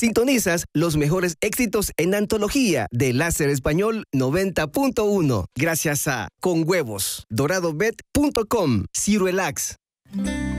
Sintonizas los mejores éxitos en antología de Láser Español 90.1. Gracias a Con Huevos, doradobet.com, Cirelax.